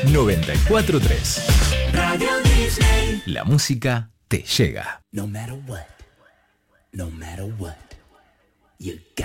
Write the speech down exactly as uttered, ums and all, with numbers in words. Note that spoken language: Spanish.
noventa y cuatro punto tres. Radio Disney. La música te llega. No matter what, no matter what, you